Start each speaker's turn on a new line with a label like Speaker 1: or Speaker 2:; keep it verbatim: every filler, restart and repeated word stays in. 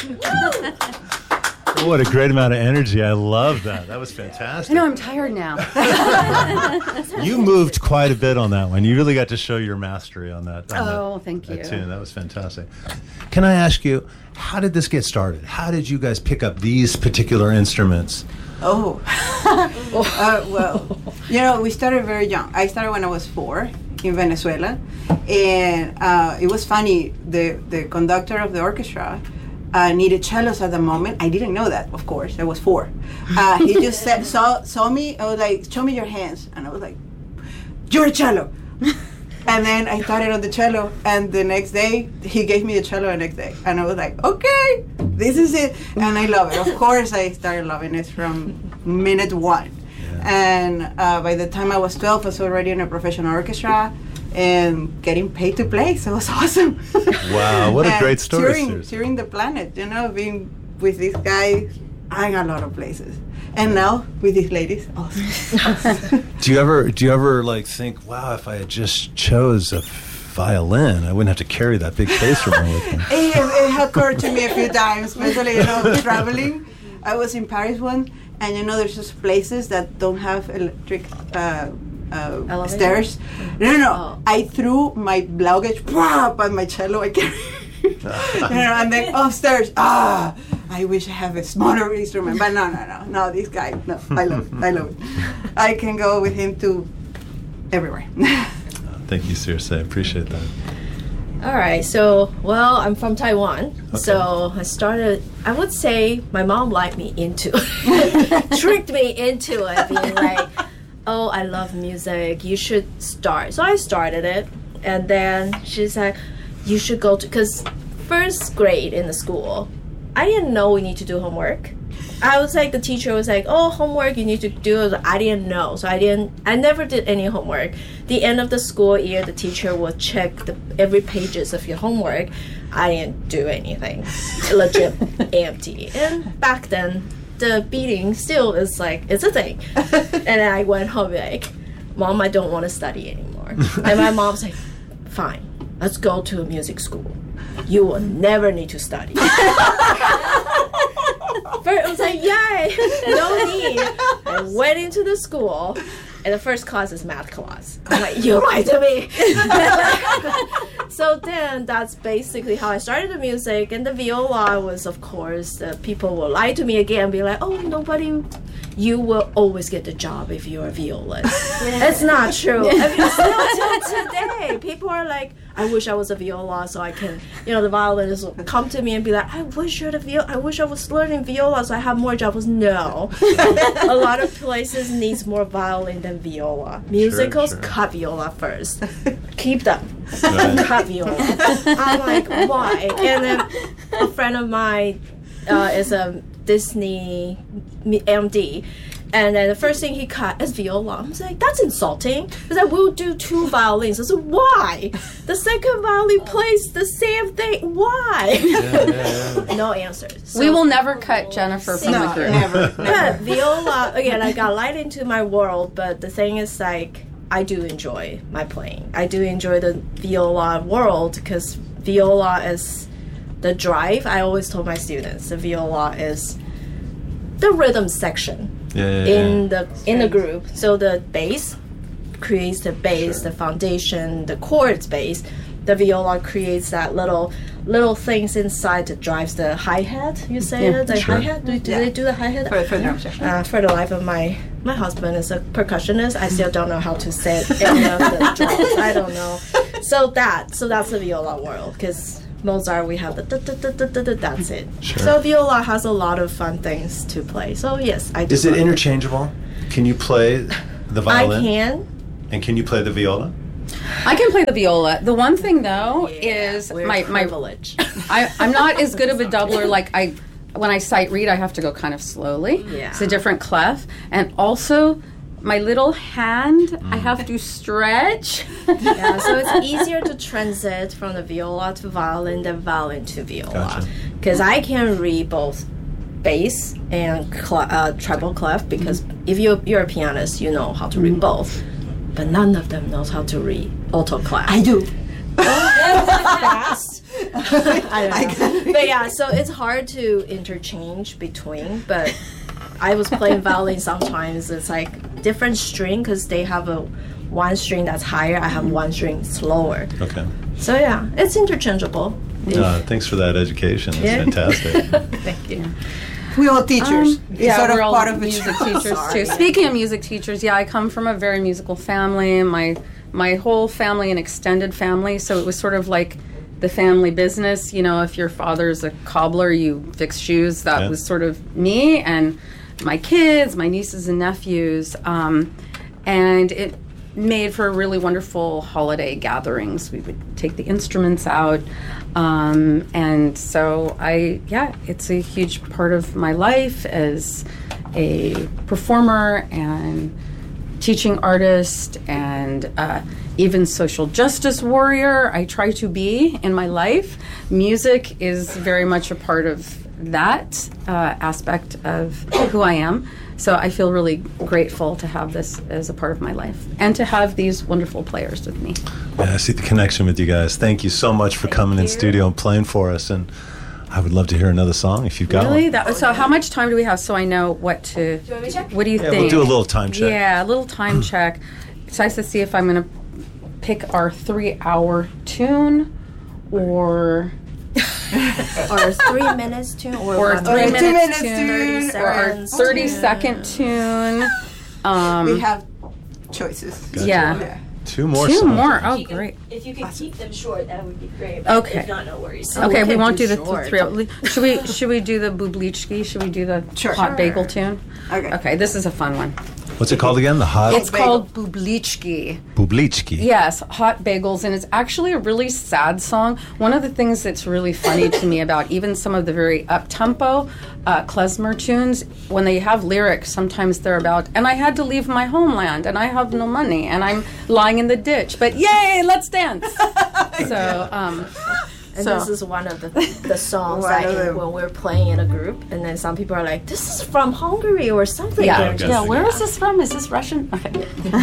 Speaker 1: What a great amount of energy. I love that. That was fantastic.
Speaker 2: I know, I'm tired now.
Speaker 1: You moved quite a bit on that one. You really got to show your mastery on that. On
Speaker 2: Oh,
Speaker 1: that,
Speaker 2: thank
Speaker 1: that
Speaker 2: you.
Speaker 1: tune. That was fantastic. Can I ask you, how did this get started? How did you guys pick up these particular instruments?
Speaker 3: Oh, uh, well, you know, we started very young. I started when I was four in Venezuela, and uh, it was funny. The the conductor of the orchestra uh, needed cellos at the moment. I didn't know that, of course. I was four. Uh, he just said, saw saw me. I was like, "Show me your hands," and I was like, "You're a cello." And then I started on the cello, and the next day he gave me the cello the next day, and I was like, okay, this is it, and I love it. Of course, I started loving it from minute one. Yeah. And uh, by the time I was twelve, I was already in a professional orchestra and getting paid to play, so it was awesome.
Speaker 1: Wow, what a
Speaker 3: And
Speaker 1: great story.
Speaker 3: Touring, touring the planet, you know, being with these guys, I'm a lot of places. And now with these ladies, awesome.
Speaker 1: Do you ever do you ever like think, wow, if I had just chose a violin, I wouldn't have to carry that big case around with me?
Speaker 3: It, it occurred to me a few times, especially, you know, traveling. I was in Paris one, and you know, there's just places that don't have electric uh, uh, stairs. No, no, no. Oh. I threw my luggage, and my cello I carried. You know, and then upstairs, ah, I wish I have a smaller instrument, but no, no, no, no, this guy, no, I love it, I love it. I can go with him to everywhere.
Speaker 1: Thank you, seriously, I appreciate that.
Speaker 4: All right, so, well, I'm from Taiwan,
Speaker 1: okay.
Speaker 4: So I started, I would say my mom liked me into it, tricked me into it, being like, oh, I love music, you should start. So I started it, and then she's like, you should go to, because first grade in the school, I didn't know we need to do homework. I was like, the teacher was like, oh, homework you need to do. I didn't know, so I didn't, I never did any homework. The end of the school year, the teacher would check the, every pages of your homework. I didn't do anything, legit empty. And back then, the beating still is like, it's a thing. And then I went home like, Mom, I don't want to study anymore. And my mom's like, fine, let's go to a music school. You will never need to study. First, I was like, yay, no need. I went into the school, and the first class is math class. I'm like, you lied to me. So then that's basically how I started the music, and the viola was, of course, uh, people will lie to me again and be like, oh, nobody, you will always get the job if you're a violist. Yeah. It's not true. I mean, still till today, people are like, I wish I was a viola so I can, you know, the violinists will come to me and be like, I wish you're the viola, I wish I was learning viola so I have more jobs. No. A lot of places needs more violin than viola. Musicals, sure, sure. Cut viola first. Keep them. Right. Cut viola. I'm like, why? And then a friend of mine uh, is a Disney M D. And then the first thing he cut is viola. I was like, that's insulting. He's like, we'll do two violins. I said, why? The second violin plays the same thing. Why? Yeah, yeah, yeah. No answers. So,
Speaker 2: we will never cut Jennifer from
Speaker 3: no,
Speaker 2: the group.
Speaker 3: Never. never.
Speaker 4: But viola, again, I got light into my world, but the thing is, like, I do enjoy my playing. I do enjoy the viola world because viola is the drive. I always told my students the viola is the rhythm section.
Speaker 1: Yeah, yeah,
Speaker 4: in
Speaker 1: yeah.
Speaker 4: the in the group. So the bass creates the bass,
Speaker 1: sure.
Speaker 4: the foundation, the chords bass. The viola creates that little little things inside that drives the hi-hat. You say
Speaker 2: yeah.
Speaker 4: it? The
Speaker 1: sure.
Speaker 4: hi-hat? Do, do
Speaker 3: yeah.
Speaker 4: they do the hi-hat?
Speaker 3: For, for, the
Speaker 4: uh, for the life of my my husband is a percussionist. I still don't know how to say any of the drums. I don't know. So that so that's the viola world because Mozart, we have the da, da, da, da, da, da, that's it.
Speaker 1: Sure.
Speaker 4: So viola has a lot of fun things to play. So yes, I do.
Speaker 1: Is it interchangeable? Can you play the violin?
Speaker 4: I can.
Speaker 1: And can you play the viola?
Speaker 2: I can play the viola. The one thing though
Speaker 4: Yeah,
Speaker 2: is
Speaker 4: we're
Speaker 2: my my
Speaker 4: privilege.
Speaker 2: I, I'm not as good of a doubler. Like I, when I sight read, I have to go kind of slowly.
Speaker 4: Yeah.
Speaker 2: It's a different clef, and also my little hand, mm. I have to stretch.
Speaker 4: Yeah, so it's easier to transit from the viola to violin than violin to viola. Because gotcha. I can read both bass and cl- uh, treble clef because mm-hmm. if you're, you're a pianist, you know how to read mm-hmm. both. But none of them knows how to read alto clef.
Speaker 3: I do.
Speaker 4: Fast. I don't know. But yeah, so it's hard to interchange between, but I was playing violin sometimes. It's like different string because they have a one string that's higher. I have one string slower.
Speaker 1: Okay.
Speaker 4: So yeah, it's interchangeable.
Speaker 1: Uh, thanks for that education. That's
Speaker 4: Yeah.
Speaker 1: fantastic.
Speaker 4: Thank you.
Speaker 3: We all teachers.
Speaker 2: Um,
Speaker 3: It's
Speaker 2: yeah,
Speaker 3: sort of
Speaker 2: we're all
Speaker 3: part of the
Speaker 2: music
Speaker 3: show.
Speaker 2: teachers
Speaker 3: Sorry.
Speaker 2: too. Speaking of music teachers, yeah, I come from a very musical family. My my whole family, an extended family, so it was sort of like the family business. You know, if your father's a cobbler, you fix shoes. That
Speaker 1: Yeah.
Speaker 2: was sort of me and my kids, my nieces and nephews, um, and it made for really wonderful holiday gatherings. We would take the instruments out, um, and so I, yeah, it's a huge part of my life as a performer and teaching artist and uh, even social justice warrior. I try to be in my life. Music is very much a part of that uh, aspect of who I am. So I feel really grateful to have this as a part of my life and to have these wonderful players with me.
Speaker 1: Yeah, I see the connection with you guys. Thank you so much for coming in
Speaker 4: you.
Speaker 1: studio and playing for us. And I would love to hear another song if you've got
Speaker 2: Really?
Speaker 1: one.
Speaker 2: That, so how much time do we have so I know what to...
Speaker 4: Do you want me to check?
Speaker 2: What do you
Speaker 1: Yeah,
Speaker 2: think?
Speaker 1: we'll do a little time check.
Speaker 2: Yeah, a little time check. So I have to see if I'm going to pick our three-hour tune or...
Speaker 4: Or three minutes tune, or,
Speaker 2: Or
Speaker 4: one
Speaker 2: three
Speaker 3: Or a
Speaker 4: minute.
Speaker 3: two
Speaker 2: minutes
Speaker 3: minutes
Speaker 2: tune,
Speaker 3: tune,
Speaker 2: or our
Speaker 4: seconds
Speaker 2: thirty
Speaker 4: tune.
Speaker 2: second tune. Um,
Speaker 3: We have choices.
Speaker 1: Gotcha.
Speaker 2: yeah.
Speaker 3: Yeah.
Speaker 1: Two more
Speaker 2: Two
Speaker 1: songs.
Speaker 2: more. Oh,
Speaker 4: If you can-
Speaker 2: great.
Speaker 4: If you could keep them short, that would be great. But
Speaker 2: Okay.
Speaker 4: If not, no worries.
Speaker 2: Okay, we
Speaker 4: can
Speaker 2: won't do the
Speaker 4: short.
Speaker 2: th- three. Should we? Should we do the Bublichki? Should we do the
Speaker 3: Sure.
Speaker 2: hot
Speaker 3: Sure.
Speaker 2: bagel tune?
Speaker 3: Okay.
Speaker 2: Okay, this is a fun one.
Speaker 1: What's it called again? The Hot
Speaker 2: It's
Speaker 3: bagel.
Speaker 2: called Bublichki.
Speaker 1: Bublichki.
Speaker 2: Yes, hot bagels, and it's actually a really sad song. One of the things that's really funny to me about even some of the very up-tempo uh, klezmer tunes, when they have lyrics, sometimes they're about, and I had to leave my homeland, and I have no money, and I'm lying in the ditch, but yay, let's dance. So, um,
Speaker 4: And
Speaker 2: so-
Speaker 4: this is one of the the songs
Speaker 3: One
Speaker 4: that
Speaker 3: of
Speaker 4: in,
Speaker 3: them.
Speaker 4: when we're playing in a group, and then some people are like, "This is from Hungary or something."
Speaker 2: yeah,
Speaker 4: They're
Speaker 1: Okay.
Speaker 2: yeah.
Speaker 4: just-
Speaker 2: Where is this from? Is this Russian? Okay.